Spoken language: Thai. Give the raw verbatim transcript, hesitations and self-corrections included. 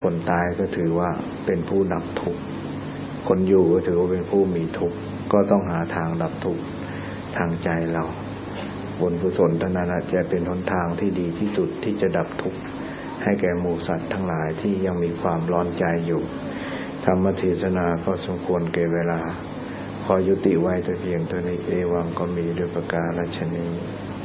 คนตายก็ถือว่าเป็นผู้ดับทุกข์คนอยู่ก็ถือว่าเป็นผู้มีทุกข์ก็ต้องหาทางดับทุกข์ทางใจเราบุญกุศลเท่านั้นจะเป็นหนทางที่ดีที่สุดที่จะดับทุกข์ให้แก่หมู่สัตว์ทั้งหลายที่ยังมีความร้อนใจอยู่ธรรมเทศนาก็สมควรแก่เวลาขอยุติไว้แต่เพียงเท่านี้เอวังก็มีด้วยประการฉะนี้